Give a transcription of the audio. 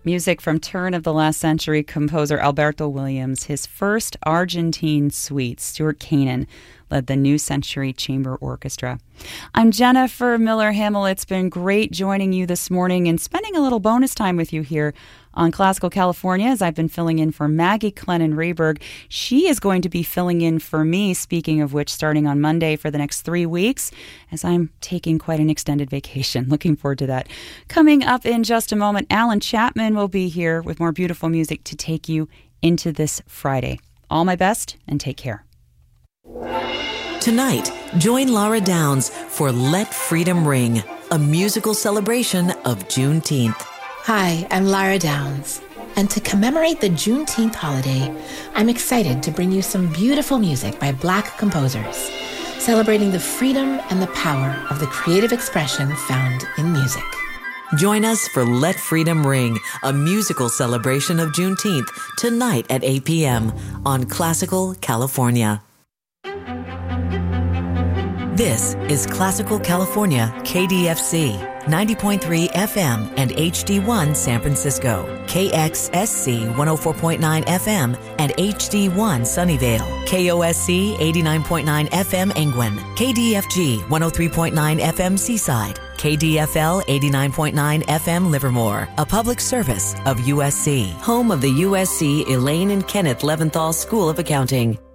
Music from turn of the last century composer Alberto Williams. His first Argentine suite, Stuart Kanan, led the New Century Chamber Orchestra. I'm Jennifer Miller-Hamill. It's been great joining you this morning and spending a little bonus time with you here on Classical California as I've been filling in for Maggie Clennon-Rayberg. She is going to be filling in for me, speaking of which, starting on Monday for the next 3 weeks, as I'm taking quite an extended vacation. Looking forward to that. Coming up in just a moment, Alan Chapman will be here with more beautiful music to take you into this Friday. All my best and take care. Tonight, join Laura Downs for Let Freedom Ring, a musical celebration of Juneteenth. Hi, I'm Lara Downs, and to commemorate the Juneteenth holiday, I'm excited to bring you some beautiful music by Black composers, celebrating the freedom and the power of the creative expression found in music. Join us for Let Freedom Ring, a musical celebration of Juneteenth, tonight at 8 p.m. on Classical California. This is Classical California, KDFC, 90.3 FM and HD1 San Francisco, KXSC 104.9 FM and HD1 Sunnyvale, KOSC 89.9 FM Angwin, KDFG 103.9 FM Seaside, KDFL 89.9 FM Livermore, a public service of USC, home of the USC Elaine and Kenneth Leventhal School of Accounting.